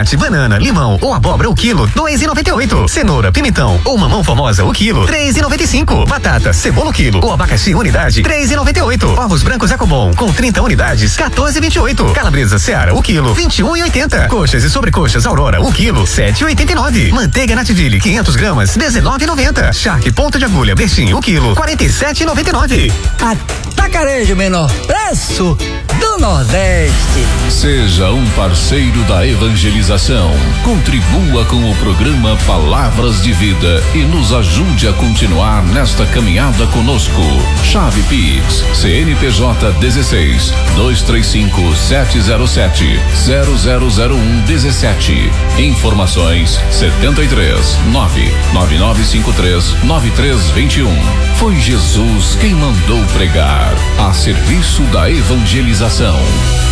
tomate, banana, limão ou abóbora o quilo, R$2,98. Cenoura, pimentão ou mamão formosa o quilo, R$3,95. Batata, cebola o quilo ou abacaxi unidade, R$3,98. Ovos brancos Ecobom com 30 unidades, R$14,28. Calabresa Seara o quilo, R$21,80. Coxas e sobrecoxas Aurora o quilo, R$7,89. Manteiga Nativille 500 gramas, R$19,90. Charque ponta de agulha Bertin o quilo, R$47,99. Atacarejo menor preço do Nordeste. Seja um parceiro da evangelização. Contribua com o programa Palavras de Vida e nos ajude a continuar nesta caminhada conosco. Chave Pix, CNPJ 16 235 707 0001 17. Informações 73 99953 9321. Foi Jesus quem mandou pregar a serviço da evangelização.